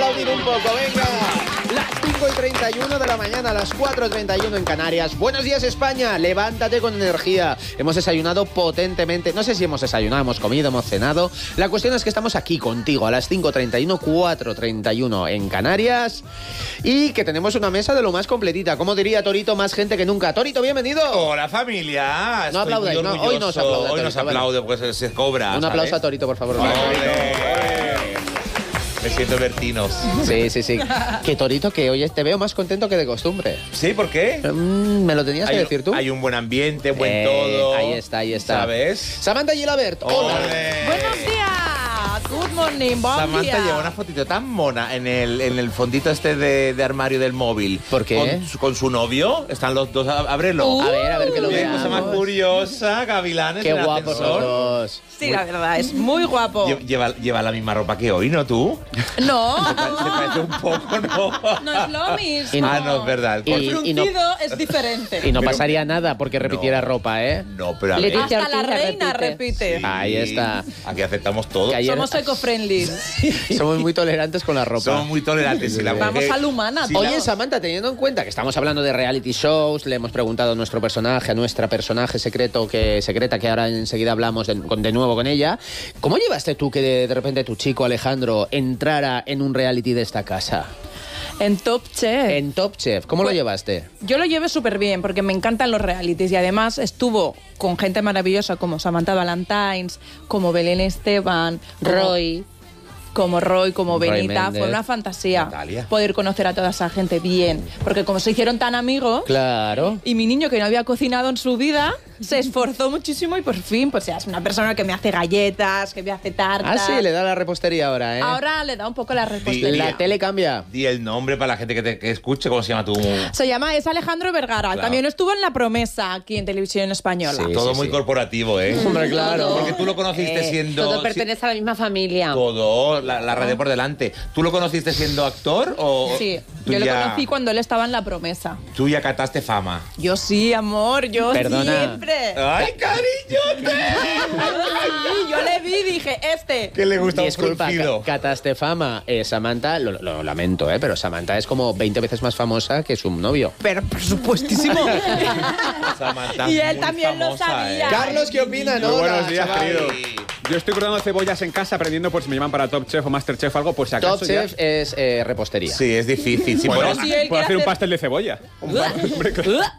aplaudir un poco, venga. Las 5:31 de la mañana, las 4:31 en Canarias. Buenos días, España. Levántate con energía. Hemos desayunado potentemente. No sé si hemos desayunado, hemos comido, hemos cenado. La cuestión es que estamos aquí contigo a las 5:31, 4:31 en Canarias. Y que tenemos una mesa de lo más completita. Como diría Torito, más gente que nunca. Torito, bienvenido. Hola, familia. No aplaudáis, no, hoy no se aplaude. Hoy no se aplaude, pues se cobra. Un aplauso a Torito, por favor. Me siento Bertinos. Sí. Que Torito, que hoy te veo más contento que de costumbre. ¿Sí? ¿Por qué? ¿Me lo tenías que decir tú? Hay un buen ambiente, buen todo. Ahí está. ¿Sabes? Samantha Gilabert, hola. Buenos días. Good morning, buen Samantha día. lleva una fotito tan mona en el fondito este de armario del móvil. ¿Por qué? Con su novio. Están los dos. Ábrelo. A ver que lo Qué veamos. cosa más curiosa, gavilanes. Qué en el guapos los ascensor. dos. Sí, la verdad, es muy guapo. Lleva la misma ropa que hoy, ¿no tú? No, Se parece un poco, ¿no? no es lo mismo. Ah, no, es verdad. Y- El fruncido es diferente. Y no pasaría nada porque repitiera ropa, ¿eh? No, pero a ver. Leticia Hasta la Ortiz reina repite. Ahí está. Aquí aceptamos todo. Que ayer- Somos eco-friendly. Somos muy tolerantes con la ropa. Somos muy tolerantes. Si la Vamos mujer- al humana. si Oye, la- Samantha, teniendo en cuenta que estamos hablando de reality shows, le hemos preguntado a nuestro personaje, a nuestra personaje secreta, que ahora enseguida hablamos de nuevo con ella, ¿cómo llevaste tú que de repente tu chico Alejandro entrara en un reality de esta casa? En Top Chef. En Top Chef, ¿cómo lo Pues- llevaste? Yo lo llevé súper bien porque me encantan los realities y además estuvo con gente maravillosa como Samantha Valentines, como Belén Esteban, Roy. como Roy, como Roy Benita. Méndez. Fue una fantasía Natalia. poder conocer a toda esa gente bien. Porque como se hicieron tan amigos, Claro. y mi niño que no había cocinado en su vida se esforzó muchísimo y por fin, pues ya es una persona que me hace galletas, que me hace tartas. Ah, sí, le da la repostería ahora, ¿eh? Ahora le da un poco la repostería. La tele cambia. Di el nombre para la gente que escuche. ¿Cómo se llama tu...? Es Alejandro Vergara. Claro. También estuvo en La Promesa aquí en Televisión Española. Sí. Todo muy corporativo, ¿eh? Hombre, claro. Porque tú lo conociste siendo... Todo pertenece a la misma familia. Todo, la red por delante. ¿Tú lo conociste siendo actor o...? Sí, tú yo lo ya- conocí cuando él estaba en La Promesa. Tú ya cataste fama. Yo sí, amor, yo Perdona. siempre. ¡Ay, cariñote! Sí, yo le vi y dije, Que le gusta un Disculpa, fruncido. cataste fama. Samantha, lo lamento, pero Samantha es como 20 veces más famosa que su novio. Pero por supuestísimo. Samantha, Y él muy también lo famosa, sabía. Carlos, ¿qué opina? Muy buenos días, chaval? querido. Yo estoy cortando cebollas en casa aprendiendo por si me llaman para Top Chef o Master Chef o algo, por si acaso. Top Chef es repostería. Sí, es difícil. Sí, Bueno, Pero si él puedo quiere hacer un hacer- pastel de cebolla. Hombre, claro.